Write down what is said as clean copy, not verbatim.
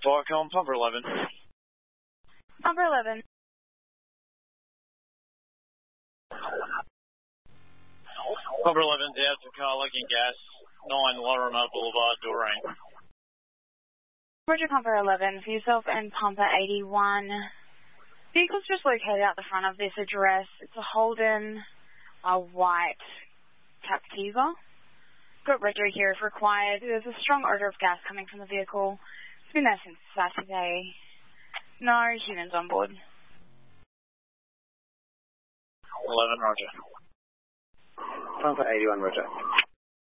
Viacom, Pumper 11. Pumper 11. Pumper 11's out for car leaking gas, 9 Lorimer Boulevard, Doreen. Roger, Pumper 11, for yourself and Pumper 81. Vehicle's just located out the front of this address. It's a Holden, a white Captiva. Got rego here if required. There's a strong odour of gas coming from the vehicle. It's been there since Saturday. No humans on board. 11, roger. Pumper 81, roger.